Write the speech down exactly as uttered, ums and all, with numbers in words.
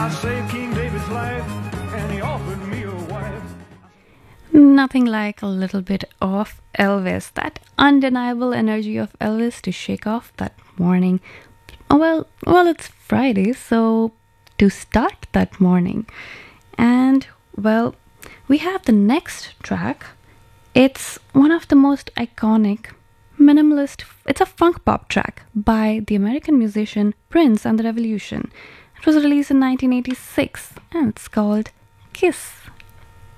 I saved King David's life, and he offered me a wife. Nothing like a little bit of Elvis, that undeniable energy of Elvis to shake off that morning. Oh, well, well, it's Friday, so to start that morning. And well, we have the next track. It's one of the most iconic minimalist, it's a funk pop track by the American musician Prince and the Revolution. It was released in nineteen eighty-six and it's called Kiss.